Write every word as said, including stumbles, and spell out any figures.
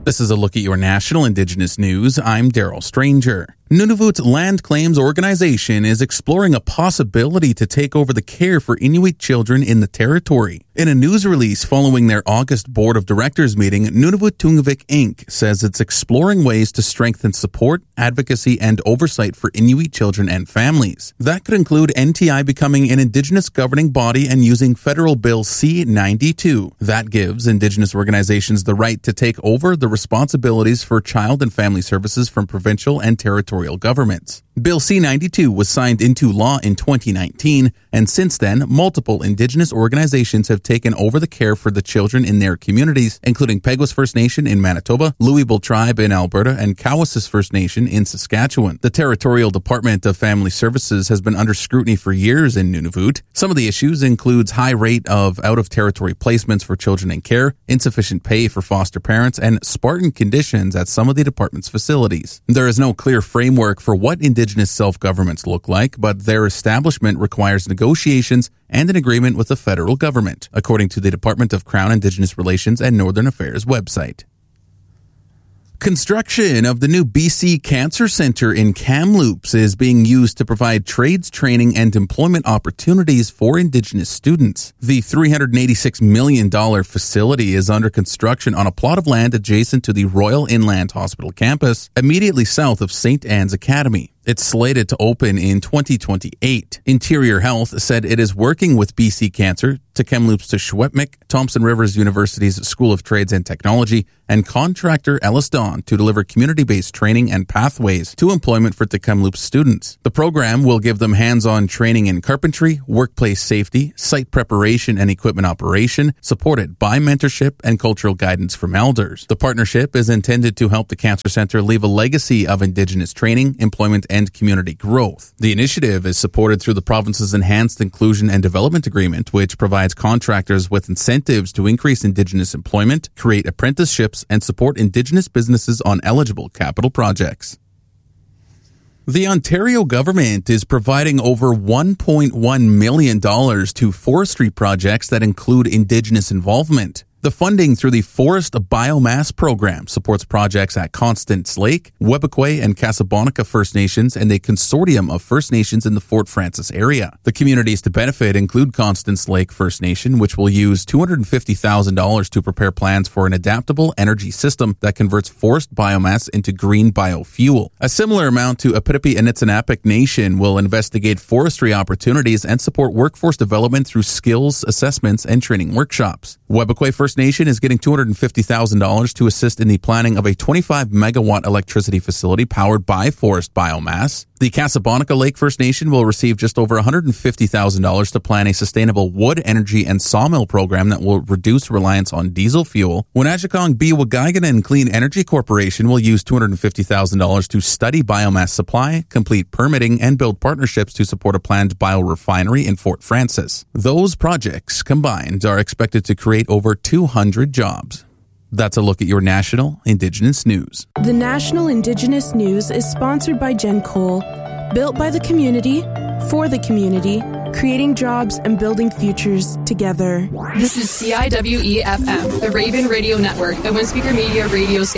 This is a look at your national Indigenous news. I'm Daryl Stranger. Nunavut Land Claims Organization is exploring a possibility to take over the care for Inuit children in the territory. In a news release following their August Board of Directors meeting, Nunavut Tungavik Incorporated says it's exploring ways to strengthen support, advocacy, and oversight for Inuit children and families. That could include N T I becoming an Indigenous governing body and using Federal Bill C ninety-two. That gives Indigenous organizations the right to take over the responsibilities for child and family services from provincial and territorial governments. Bill C ninety-two was signed into law in twenty nineteen, and since then, multiple Indigenous organizations have taken over the care for the children in their communities, including Peguis First Nation in Manitoba, Louisville Tribe in Alberta, and Cowessess First Nation in Saskatchewan. The Territorial Department of Family Services has been under scrutiny for years in Nunavut. Some of the issues includes high rate of out-of-territory placements for children in care, insufficient pay for foster parents, and Spartan conditions at some of the department's facilities. There is no clear framework for what Indigenous Indigenous self-governments look like, but their establishment requires negotiations and an agreement with the federal government, according to the Department of Crown Indigenous Relations and Northern Affairs website. Construction of the new B C Cancer Centre in Kamloops is being used to provide trades training and employment opportunities for Indigenous students. The three hundred eighty-six million dollars facility is under construction on a plot of land adjacent to the Royal Inland Hospital campus, immediately south of Saint Anne's Academy. It's slated to open in twenty twenty-eight. Interior Health said it is working with B C Cancer, to Kamloops to Secwepemc, Thompson Rivers University's School of Trades and Technology, and contractor Ellis Dawn to deliver community-based training and pathways to employment for the Kamloops students. The program will give them hands-on training in carpentry, workplace safety, site preparation and equipment operation, supported by mentorship and cultural guidance from elders. The partnership is intended to help the Cancer Centre leave a legacy of Indigenous training, employment, and community growth. The initiative is supported through the province's Enhanced Inclusion and Development Agreement, which provides contractors with incentives to increase Indigenous employment, create apprenticeships, and support Indigenous businesses on eligible capital projects. The Ontario government is providing over one point one million dollars to forestry projects that include Indigenous involvement. The funding through the Forest Biomass Program supports projects at Constance Lake, Webequie and Casablanca First Nations, and a consortium of First Nations in the Fort Frances area. The communities to benefit include Constance Lake First Nation, which will use two hundred fifty thousand dollars to prepare plans for an adaptable energy system that converts forest biomass into green biofuel. A similar amount to Apitipi and Nitsinapic Nation will investigate forestry opportunities and support workforce development through skills assessments and training workshops. Webequie First Nation is getting two hundred fifty thousand dollars to assist in the planning of a twenty-five megawatt electricity facility powered by forest biomass. The Casablanca Lake First Nation will receive just over one hundred fifty thousand dollars to plan a sustainable wood, energy, and sawmill program that will reduce reliance on diesel fuel. Wenatchikong Biwagaiganan Clean Energy Corporation will use two hundred fifty thousand dollars to study biomass supply, complete permitting, and build partnerships to support a planned biorefinery in Fort Frances. Those projects combined are expected to create over two hundred jobs. That's a look at your national Indigenous news. The National Indigenous News is sponsored by Jen Cole, built by the community, for the community, creating jobs and building futures together. This is C I W E F M, the Raven Radio Network, a one-speaker media radio station.